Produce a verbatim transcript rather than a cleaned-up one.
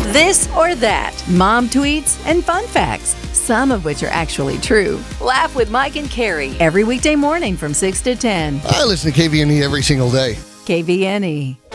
This or that. Mom tweets and fun facts, some of which are actually true. Laugh with Mike and Carrie every weekday morning from six to ten. I listen to K V N E every single day. K V N E.